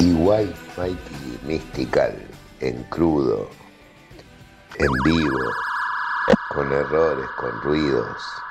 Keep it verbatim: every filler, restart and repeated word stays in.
Y White Mighty Mystical, en crudo, en vivo, con errores, con ruidos.